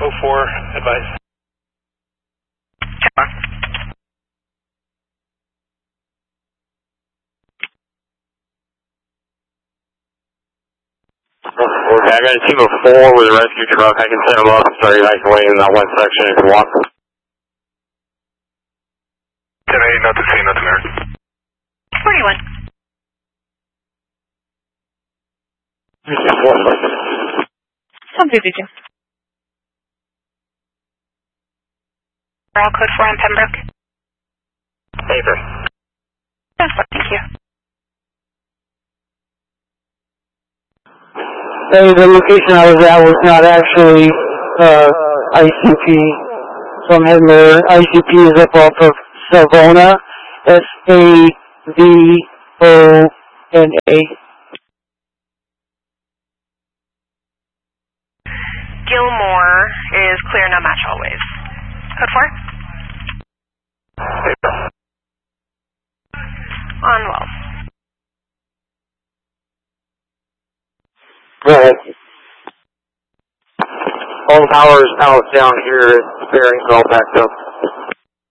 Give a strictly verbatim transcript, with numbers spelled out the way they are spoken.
oh four, advice. Check on. Okay, I got a team of four with a rescue truck. I can set them up and start evacuating that one section if you want. ten eight, nothing seen, nothing heard. forty-one. Some fifty-two. All code four on Pembroke. Paper. That's fine, thank you. Hey, the location I was at was not actually uh, I C P, so I'm heading there. I C P is up off of Savona, S A V O N A. Gilmore is clear, no match always. Code four? On well. Go ahead. All the power is now down here. Bearings all backed up.